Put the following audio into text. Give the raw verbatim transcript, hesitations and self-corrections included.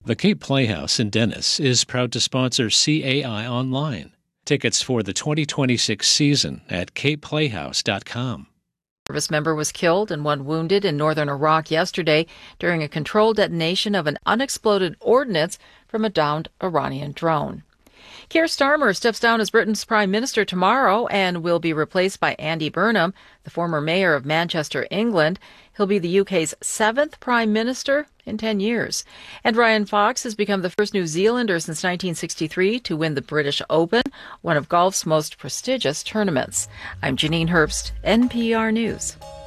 The Cape Playhouse in Dennis is proud to sponsor C A I Online. Tickets for the twenty twenty-six season at cape playhouse dot com. A service member was killed and one wounded in northern Iraq yesterday during a controlled detonation of an unexploded ordnance from a downed Iranian drone. Keir Starmer steps down as Britain's Prime Minister tomorrow and will be replaced by Andy Burnham, the former mayor of Manchester, England. He'll be the U K's seventh Prime Minister in ten years. And Ryan Fox has become the first New Zealander since nineteen sixty-three to win the British Open, one of golf's most prestigious tournaments. I'm Janine Herbst, N P R News.